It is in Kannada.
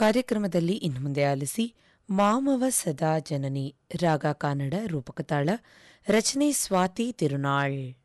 ಕಾರ್ಯಕ್ರಮದಲ್ಲಿ ಇನ್ನು ಮುಂದೆ ಆಲಿಸಿ ಮಾಮವ ಸದಾ ಜನನಿ ರಾಗ ಕಾನಡ ರೂಪಕತಾಳ ರಚನೆ ಸ್ವಾತಿ ತಿರುನಾಳ್.